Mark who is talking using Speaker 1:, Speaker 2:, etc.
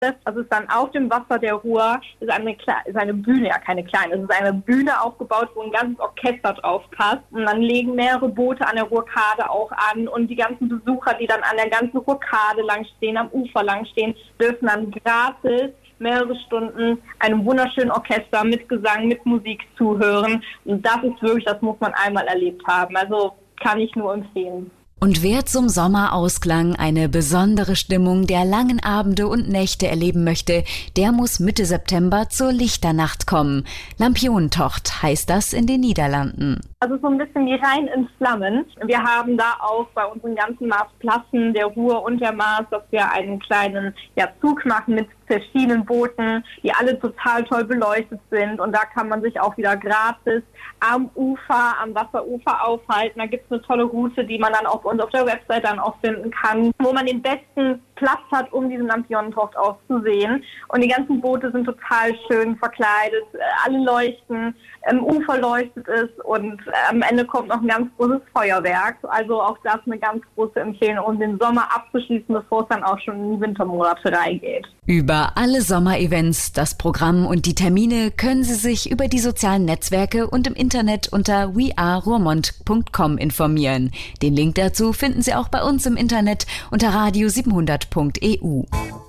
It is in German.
Speaker 1: Das ist dann auf dem Wasser der Ruhr, ist eine Bühne, ja keine kleine, es ist eine Bühne aufgebaut, wo ein ganzes Orchester drauf passt. Und dann legen mehrere Boote an der Ruhrkade auch an und die ganzen Besucher, die dann an der ganzen Ruhrkade lang stehen, am Ufer lang stehen, dürfen dann gratis mehrere Stunden einem wunderschönen Orchester mit Gesang, mit Musik zuhören. Und das ist wirklich, das muss man einmal erlebt haben. Also kann ich nur empfehlen.
Speaker 2: Und wer zum Sommerausklang eine besondere Stimmung der langen Abende und Nächte erleben möchte, der muss Mitte September zur Lichternacht kommen. Lampionentocht heißt das in den Niederlanden.
Speaker 1: Also so ein bisschen wie Rhein in Flammen. Wir haben da auch bei unseren ganzen Marsplassen, der Ruhr und der Mars, dass wir einen kleinen Zug machen mit verschiedenen Booten, die alle total toll beleuchtet sind. Und da kann man sich auch wieder gratis am Wasserufer aufhalten. Da gibt es eine tolle Route, die man dann auch bei uns auf der Website dann auch finden kann, wo man den besten Platz hat, um diesen Lampionentocht auch zu sehen. Und die ganzen Boote sind total schön verkleidet, alle leuchten, am Ufer leuchtet es und am Ende kommt noch ein ganz großes Feuerwerk. Also auch das eine ganz große Empfehlung, um den Sommer abzuschließen, bevor es dann auch schon in die Wintermonate reingeht.
Speaker 2: Über alle Sommerevents, das Programm und die Termine können Sie sich über die sozialen Netzwerke und im Internet unter weareroermond.com informieren. Den Link dazu finden Sie auch bei uns im Internet unter radio700.eu.